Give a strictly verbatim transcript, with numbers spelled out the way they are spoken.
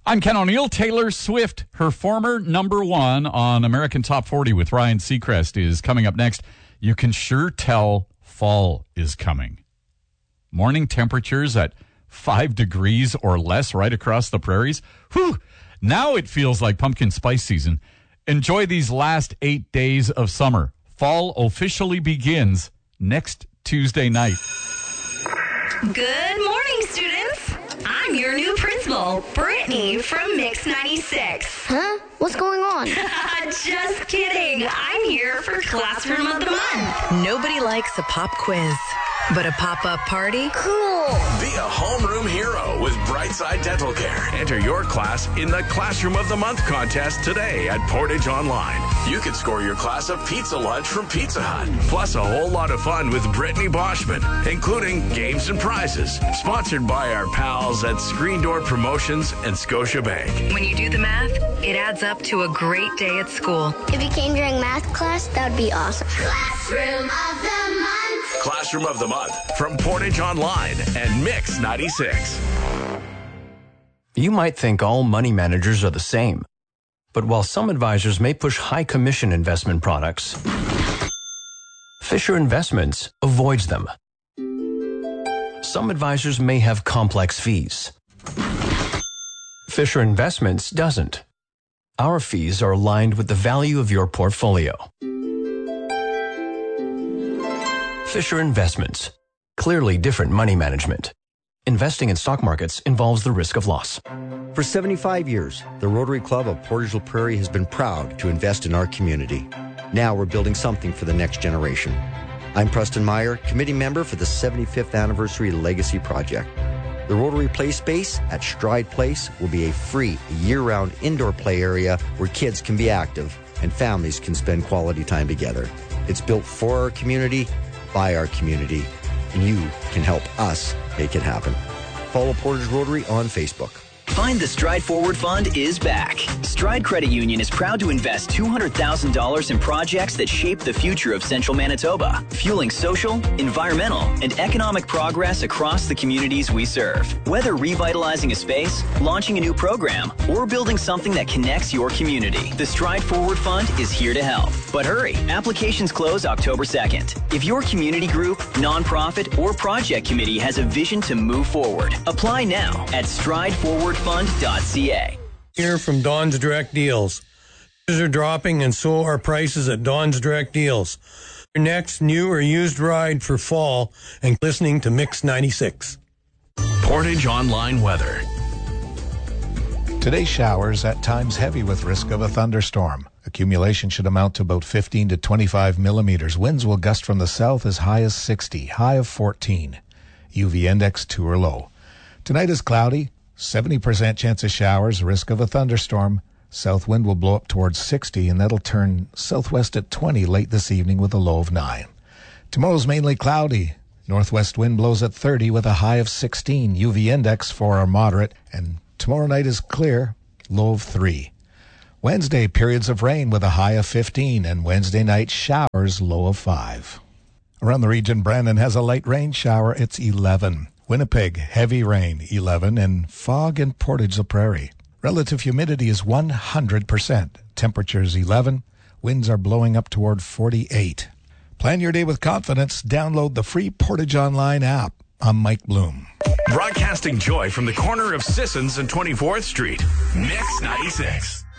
I'm Ken O'Neill. Taylor Swift, her former number one on American Top forty with Ryan Seacrest, is coming up next. You can sure tell fall is coming. Morning temperatures at five degrees or less right across the prairies. Whew! Now it feels like pumpkin spice season. Enjoy these last eight days of summer. Fall officially begins next Tuesday night. Good morning, students. I'm your new principal, Brittany from Mix ninety-six. Huh? What's going on? Just kidding. I'm here for Classroom of the Month. Nobody likes a pop quiz, but a pop-up party? Cool. Be a homeroom hero with Brightside Dental Care. Enter your class in the Classroom of the Month contest today at Portage Online. You could score your class a pizza lunch from Pizza Hut, plus a whole lot of fun with Brittany Boschman, including games and prizes. Sponsored by our pals at Screen Door Promotions and Scotiabank. When you do the math, it adds up to a great day at school. If you came during math class, that would be awesome. Classroom of the Month. Classroom of the Month from Portage Online and Mix ninety-six. You might think all money managers are the same. But while some advisors may push high commission investment products, Fisher Investments avoids them. Some advisors may have complex fees. Fisher Investments doesn't. Our fees are aligned with the value of your portfolio. Fisher Investments. Clearly different money management. Investing in stock markets involves the risk of loss. For seventy-five years, the Rotary Club of Portage La Prairie has been proud to invest in our community. Now we're building something for the next generation. I'm Preston Meyer, committee member for the seventy-fifth Anniversary Legacy Project. The Rotary Play Space at Stride Place will be a free, year-round indoor play area where kids can be active and families can spend quality time together. It's built for our community, by our community, and you can help us make it happen. Follow Portage Rotary on Facebook. Find the Stride Forward Fund is back. Stride Credit Union is proud to invest two hundred thousand dollars in projects that shape the future of Central Manitoba, fueling social, environmental, and economic progress across the communities we serve. Whether revitalizing a space, launching a new program, or building something that connects your community, the Stride Forward Fund is here to help. But hurry, applications close October second. If your community group, nonprofit, or project committee has a vision to move forward, apply now at stride forward fund dot c a. Here from Don's Direct Deals. Prices are dropping and so are prices at Don's Direct Deals. Your next new or used ride for fall and listening to Mix ninety-six. Portage Online weather. Today's showers at times heavy with risk of a thunderstorm. Accumulation should amount to about fifteen to twenty-five millimeters. Winds will gust from the south as high as sixty, high of fourteen. U V index two or low. Tonight is cloudy. seventy percent chance of showers, risk of a thunderstorm. South wind will blow up towards sixty, and that'll turn southwest at twenty late this evening with a low of nine. Tomorrow's mainly cloudy. Northwest wind blows at thirty with a high of sixteen. U V index four or moderate. And tomorrow night is clear, low of three. Wednesday, periods of rain with a high of fifteen. And Wednesday night, showers, low of five. Around the region, Brandon has a light rain shower. It's eleven. Winnipeg, heavy rain, eleven, and fog in Portage La Prairie. Relative humidity is one hundred percent. Temperatures eleven. Winds are blowing up toward forty-eight. Plan your day with confidence. Download the free Portage Online app. I'm Mike Bloom. Broadcasting joy from the corner of Sissons and twenty-fourth Street. Mix ninety-six.